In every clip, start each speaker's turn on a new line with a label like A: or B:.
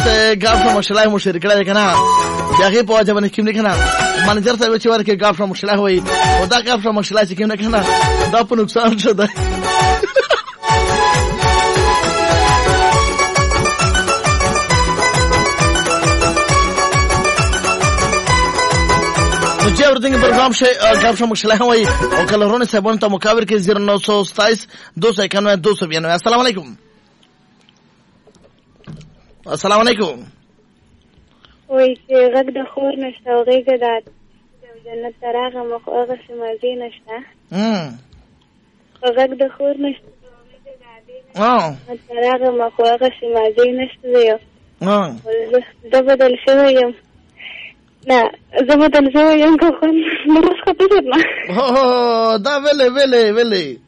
A: ته غاف مشلای مو شرکت کړه کنه هغه په وجه باندې کوم نه کنه منیجر صاحب چې ورکه غاف مشلای وای او دا غاف مشلای چې کوم نه کنه دا په نقصان شو ده چې ورته پروګرام شي غاف مشلای وای او کلرونه صاحبونو ته مقابل کې 0927 291 292 السلام علیکم السلام علیکم
B: وای چې غږ د خور نشته او غېږه د جنت تراغه مخ هغه سمازي نشته غږ د خور نشته تراغه مخ هغه سمازي نشته یو زه بدل شوی یم نه زه بدل شوی یم که خو مرس خطر نه
A: دا ویلې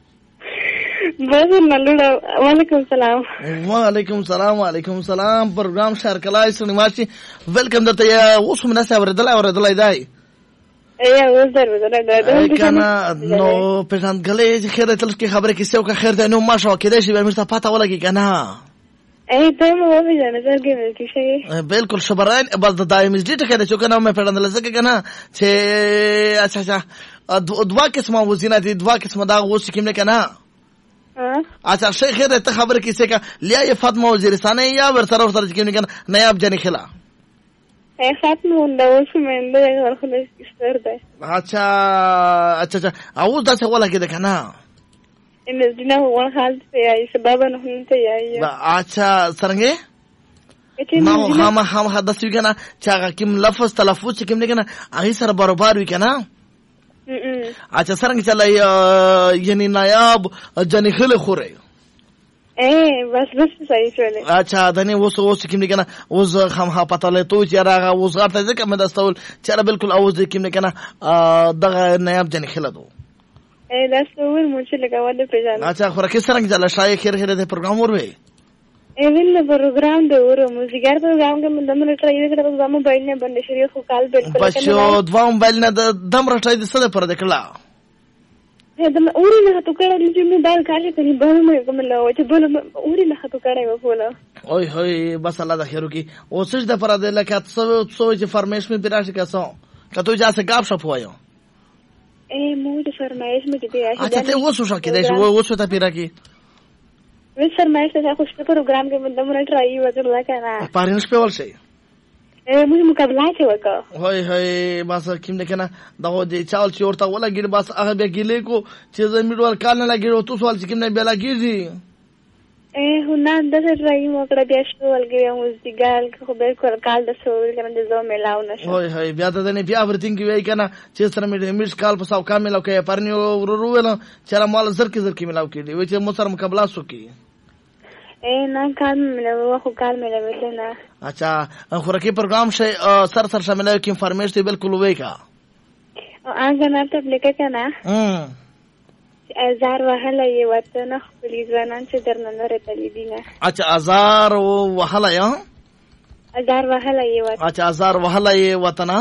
B: بس نلوڑا وعلیکم سلام
A: وعلیکم سلام پروگرام شارکلای سنیماشی ویلکم درته یا اوس هم نسه اوریدلای دی
B: یا اوس درته
A: کنه نو پیژندګلې خیر تل کې خبره کې څوک خیر ده نو ماشو کې دې شی به مرته پاته ولګي کنه
B: ته مو وینې نه درګې کې شي
A: بالکل شبران بس د دایمز دې ټکه چې کنه مې پیژندل زکه کنه چې اچھا دوا قسمه وزینه دي دوا قسمه دا اوس کې نه کنه اچھا شیخ خیر ته خبر کیسه کا لیا فاطمه وزیرستان یا ورسره کې نه کنه نیاب جن خلا
B: فاطمه نو سمند یو خلک استر ده
A: اچھا او دا څه ولا کې ده کنه
B: ان دینه ور حال ته سبب نه هنته یا
A: اچھا څنګه ما هم حدث وی کنه چې هغه کوم لفظ تلفظ کوم نه کنه هغه سره برابر وی کنه اچھا څنګه چلای یعنی نایاب جنې خله خوره
B: بس صحیح شوله
A: اچھا دنه اوس کوم نه کنه اوس هم پته له تو چې راغه اوس غړته ځکه مې داستول چې بالکل اوس کوم نه کنه دغه نایاب جنې خله دو
B: دا څور مو چې لګاوله پیژنه
A: اچھا خوره کې څنګه چلا شای خیر د پروګرام وروي
B: ویل پروګرام د ورو موزیګر پروګرام کې مندمره ټرای وکړم په موبایل نه باندې شری خو کال بالکل
A: بچو دوه موبایل نه دم راټای د څه پر دکلا
B: دم اوري نه تو کړه چې مې دال کاله کړي به مې کوم لا و چې بل اوري نه تو کړه و فولا
A: اوه هي بس الله د خیرو کی اوسش د پر د لکه څو چې فرمایش مې براشه کسو کته جا سه غاب شپ وایو
B: مو د فرمایش مې کې
A: اچھا ته اوسو شو کې دې اوسو ته پیرا کی
B: ویل فرمایش ته خوش په پروګرام کې مندمره ټرای وکړل کنه
A: پارینس په ول شي
B: موږ مقابله چې وکړه
A: هاي بس کوم نه کنه دغه دې چال چې ورته ولګیر بس هغه به ګیلې کو چې زميډوال کال نه لګیر تو سوال چې کوم نه بلا کیږي
B: هنان د ټرای مو کړه بیا شو ولګي موزیګال خو به کال د سوال کنه د زو ملاو نشو
A: هاي بیا ته نه بیا ورتین کې وای کنه چې سره مې میش کال په ساو کامل او کې پرنیو ورو ول چې مال زر کې ملاو کړي وای چې مو سره مقابله وکړي
B: نه کال ملاو خو کال ملاو نه
A: اچھا خوراکي پروګرام شي سر شامل کې انفارمیشن دی بالکل وای کا
B: اګه نه ته لیکه کنه ازار وهله یې وطن خپل ځوانان چې درنه لري تلیدینه
A: اچھا ازار وهله یا
B: ازار وهله یې وطن
A: اچھا ازار وهله یې وطن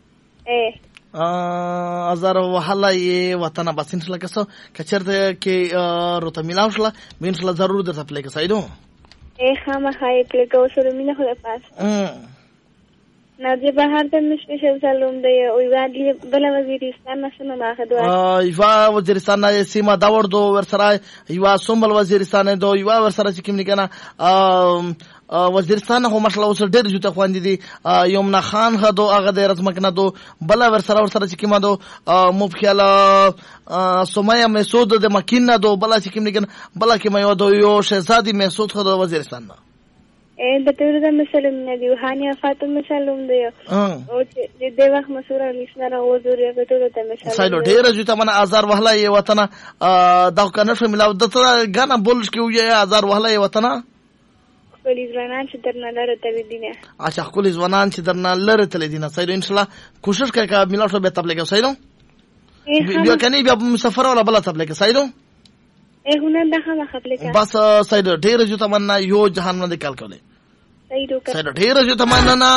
A: ازار وهله یې وطن بس ان شاء الله کسو کچرته کې روته ملاو شله ان شاء الله ضرور درته پلی کې سایدو
B: خامخای پلی کو سره مینه خو پاس نادي بهر ته مشکل سلام دی او وادي بل وزیرستان نشنه ماخه دوه
A: ایوا وزیرستان سیما داور دو ورسره ایوا سومبل وزیرستان دو ایوا ورسره چې کوم نه کنه وزیرستان هو مشله اوس ډېر جوته خواندې دي یومنا خان غدو هغه د رسمک نه دو بل ورسره چې کوم دو مفخاله سومیا مسعود د مکین نه دو بل چې کوم نه کنه بل کې مې ودو یو شهزادي مسعود خدو وزیرستان نه
B: د تورده مسلم نه دی هانیا فاطمه مسلم دی او د دې وخت مسوره لښنه او زوري په تورده مسلم
A: سایلو ډیر جوته من ازار وهله یې وطن دا کنه شو ملاو د غانا بولش کې یې ازار وهله یې وطن
B: خپل ځوانان چې درنه لره تل دینه
A: اچھا خپل ځوانان چې درنه لره تل دینه سایلو ان شاء الله کوشش کوي چې ملاو شو به تبلیغ سایلو بیا کني بیا مسافر ولا بل تبلیغ سایلو
B: هونه دغه خپل
A: بس سایلو ډیر جوته من یو جهان نه کال کوله
B: سایلو
A: ډیر جوته من نه